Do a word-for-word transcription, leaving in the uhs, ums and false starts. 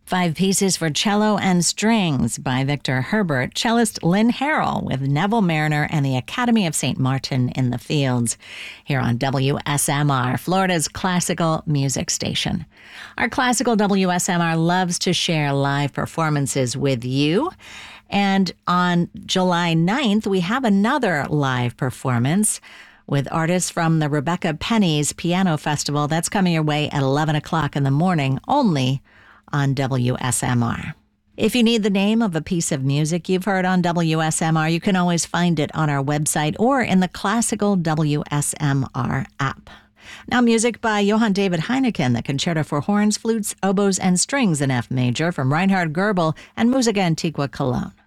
Five Pieces for Cello and Strings by Victor Herbert, cellist Lynn Harrell with Neville Mariner and the Academy of Saint Martin in the Fields, here on W S M R, Florida's classical music station. Our classical W S M R loves to share live performances with you. And on July ninth, we have another live performance with artists from the Rebecca Penny's Piano Festival. That's coming your way at eleven o'clock in the morning, only on W S M R. If you need the name of a piece of music you've heard on W S M R, you can always find it on our website or in the classical W S M R app. Now music by Johann David Heineken, the Concerto for Horns, Flutes, Oboes, and Strings in F major from Reinhard Goebel and Musica Antiqua Cologne.